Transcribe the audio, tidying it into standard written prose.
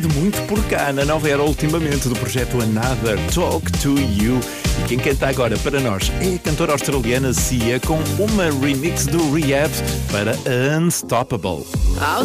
Muito por cá, na nova era ultimamente do projeto Another Talk to You. E quem canta agora para nós é a cantora australiana Sia com uma remix do Rehab para Unstoppable.